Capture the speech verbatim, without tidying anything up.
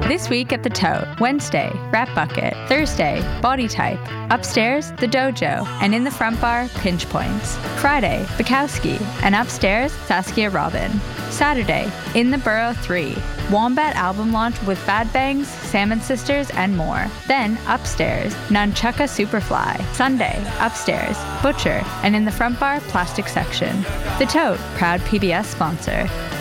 This week at the Tote, Wednesday, Rat Bucket. Thursday, Body Type. Upstairs, The Dojo, and in the front bar, Pinch Points. Friday, Bukowski, and upstairs, Saskia Robin. Saturday, In the Burrow three. Wombat album launch with Bad Bangs, Salmon Sisters, and more. Then, upstairs, Nunchucka Superfly. Sunday, upstairs, Butcher, and in the front bar, Plastic Section. The Tote, proud P B S sponsor.